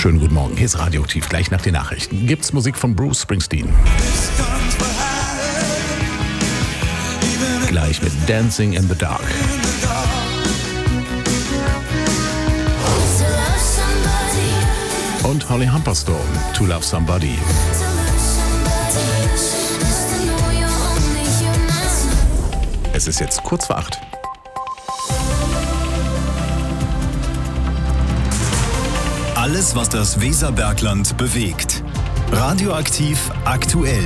Schönen guten Morgen, hier ist Radioaktiv. Gleich nach den Nachrichten gibt's Musik von Bruce Springsteen. Gleich mit Dancing in the Dark. Und Holly Humberstone, To Love Somebody. Es ist jetzt kurz vor 8. Alles, was das Weserbergland bewegt. Radioaktiv aktuell.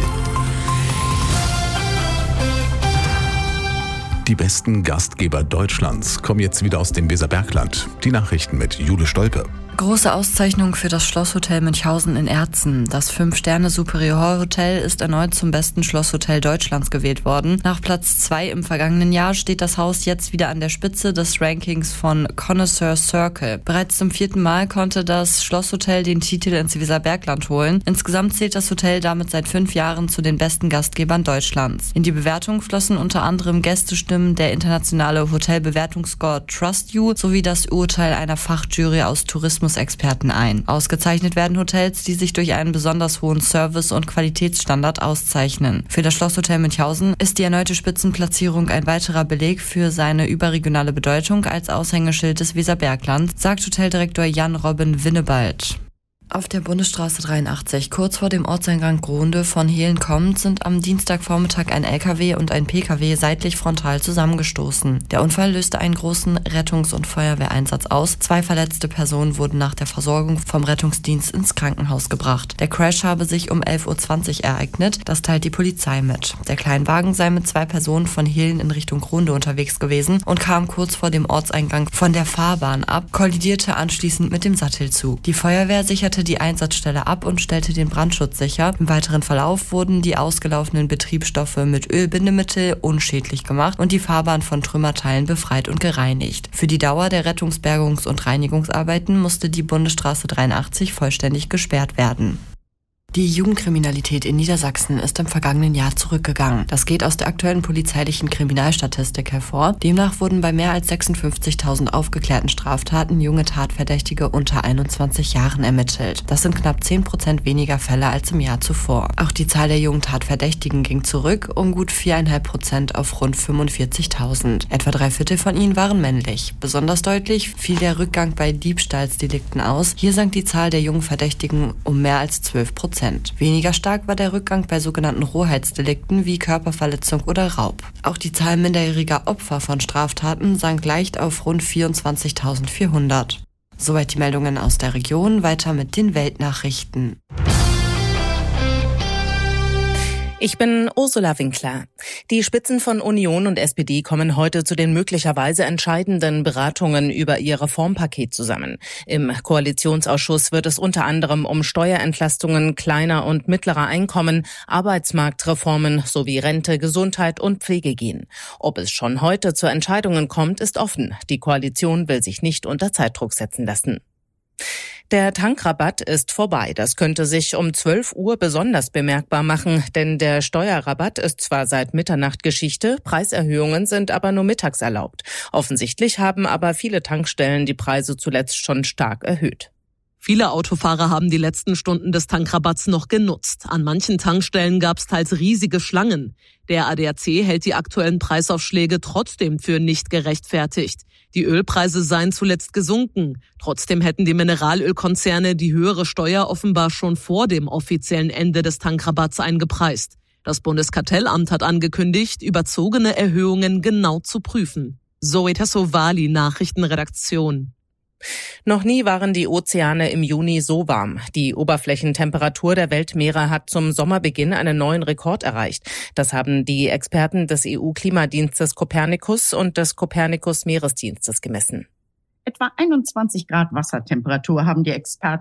Die besten Gastgeber Deutschlands kommen jetzt wieder aus dem Weserbergland. Die Nachrichten mit Jule Stolpe. Große Auszeichnung für das Schlosshotel Münchhausen in Erzen. Das 5-Sterne-Superior-Hotel ist erneut zum besten Schlosshotel Deutschlands gewählt worden. Nach Platz 2 im vergangenen Jahr steht das Haus jetzt wieder an der Spitze des Rankings von Connoisseur Circle. Bereits zum 4. Mal konnte das Schlosshotel den Titel ins Weserbergland holen. Insgesamt zählt das Hotel damit seit 5 Jahren zu den besten Gastgebern Deutschlands. In die Bewertung flossen unter anderem Gästestimmen, der internationale Hotelbewertungsscore TrustYou sowie das Urteil einer Fachjury aus Tourismusexperten ein. Ausgezeichnet werden Hotels, die sich durch einen besonders hohen Service- und Qualitätsstandard auszeichnen. Für das Schlosshotel Münchhausen ist die erneute Spitzenplatzierung ein weiterer Beleg für seine überregionale Bedeutung als Aushängeschild des Weserberglands, sagt Hoteldirektor Jan-Robin Winnebald. Auf der Bundesstraße 83, kurz vor dem Ortseingang Gronde von Hehlen kommend, sind am Dienstagvormittag ein LKW und ein PKW seitlich frontal zusammengestoßen. Der Unfall löste einen großen Rettungs- und Feuerwehreinsatz aus. 2 verletzte Personen wurden nach der Versorgung vom Rettungsdienst ins Krankenhaus gebracht. Der Crash habe sich um 11.20 Uhr ereignet, das teilt die Polizei mit. Der Kleinwagen sei mit 2 Personen von Hehlen in Richtung Gronde unterwegs gewesen und kam kurz vor dem Ortseingang von der Fahrbahn ab, kollidierte anschließend mit dem Sattelzug. Die Feuerwehr sicherte die Einsatzstelle ab und stellte den Brandschutz sicher. Im weiteren Verlauf wurden die ausgelaufenen Betriebsstoffe mit Ölbindemittel unschädlich gemacht und die Fahrbahn von Trümmerteilen befreit und gereinigt. Für die Dauer der Rettungs-, Bergungs- und Reinigungsarbeiten musste die Bundesstraße 83 vollständig gesperrt werden. Die Jugendkriminalität in Niedersachsen ist im vergangenen Jahr zurückgegangen. Das geht aus der aktuellen polizeilichen Kriminalstatistik hervor. Demnach wurden bei mehr als 56.000 aufgeklärten Straftaten junge Tatverdächtige unter 21 Jahren ermittelt. Das sind knapp 10% weniger Fälle als im Jahr zuvor. Auch die Zahl der jungen Tatverdächtigen ging zurück, um gut 4,5% auf rund 45.000. Etwa 3/4 von ihnen waren männlich. Besonders deutlich fiel der Rückgang bei Diebstahlsdelikten aus. Hier sank die Zahl der jungen Verdächtigen um mehr als 12%. Weniger stark war der Rückgang bei sogenannten Rohheitsdelikten wie Körperverletzung oder Raub. Auch die Zahl minderjähriger Opfer von Straftaten sank leicht auf rund 24.400. Soweit die Meldungen aus der Region, weiter mit den Weltnachrichten. Ich bin Ursula Winkler. Die Spitzen von Union und SPD kommen heute zu den möglicherweise entscheidenden Beratungen über ihr Reformpaket zusammen. Im Koalitionsausschuss wird es unter anderem um Steuerentlastungen kleiner und mittlerer Einkommen, Arbeitsmarktreformen sowie Rente, Gesundheit und Pflege gehen. Ob es schon heute zu Entscheidungen kommt, ist offen. Die Koalition will sich nicht unter Zeitdruck setzen lassen. Der Tankrabatt ist vorbei. Das könnte sich um 12 Uhr besonders bemerkbar machen, denn der Steuerrabatt ist zwar seit Mitternacht Geschichte, Preiserhöhungen sind aber nur mittags erlaubt. Offensichtlich haben aber viele Tankstellen die Preise zuletzt schon stark erhöht. Viele Autofahrer haben die letzten Stunden des Tankrabatts noch genutzt. An manchen Tankstellen gab es teils riesige Schlangen. Der ADAC hält die aktuellen Preisaufschläge trotzdem für nicht gerechtfertigt. Die Ölpreise seien zuletzt gesunken. Trotzdem hätten die Mineralölkonzerne die höhere Steuer offenbar schon vor dem offiziellen Ende des Tankrabatts eingepreist. Das Bundeskartellamt hat angekündigt, überzogene Erhöhungen genau zu prüfen. Zoe Tassovali, Nachrichtenredaktion. Noch nie waren die Ozeane im Juni so warm. Die Oberflächentemperatur der Weltmeere hat zum Sommerbeginn einen neuen Rekord erreicht. Das haben die Experten des EU-Klimadienstes Copernicus und des Copernicus-Meeresdienstes gemessen. Etwa 21 Grad Wassertemperatur haben die Experten